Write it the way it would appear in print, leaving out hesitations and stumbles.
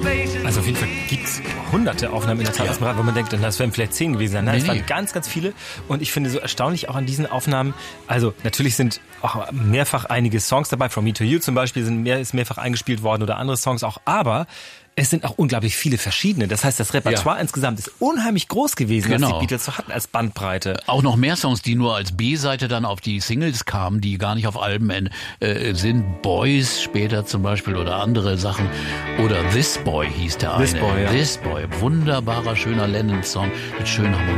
Also auf jeden Fall gibt es hunderte Aufnahmen in der Tat, wo man denkt, das wären vielleicht 10 gewesen sein. Nein, es waren ganz, ganz viele. Und ich finde so erstaunlich auch an diesen Aufnahmen, also natürlich sind auch mehrfach einige Songs dabei, From Me to You zum Beispiel ist mehrfach eingespielt worden oder andere Songs auch, aber es sind auch unglaublich viele verschiedene. Das heißt, das Repertoire insgesamt ist unheimlich groß gewesen, was die Beatles so hatten als Bandbreite. Auch noch mehr Songs, die nur als B-Seite dann auf die Singles kamen, die gar nicht auf Alben sind. Boys später zum Beispiel oder andere Sachen. Oder This Boy hieß der eine. This Boy, ja. This Boy, wunderbarer, schöner Lennon-Song mit schönen Harmonien.